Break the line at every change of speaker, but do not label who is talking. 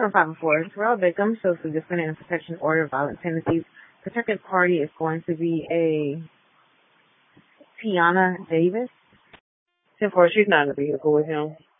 From 504, Terrell Bickham shows the Defendant and Protection Order of Violent Tendencies. Protected party is going to be a Tiana Davis.
10-4, she's not in the vehicle with him.